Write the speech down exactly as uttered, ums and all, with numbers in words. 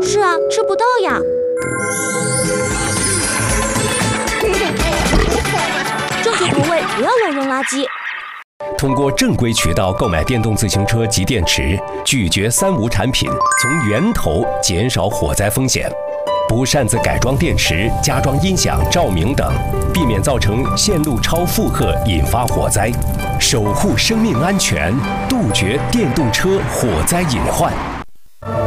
是啊，吃不到呀。正确投喂，不要乱扔垃圾。 通过正规渠道购买电动自行车及电池，拒绝三无产品，从源头减少火灾风险。不擅自改装电池、加装音响、照明等，避免造成线路超负荷引发火灾，守护生命安全，杜绝电动车火灾隐患。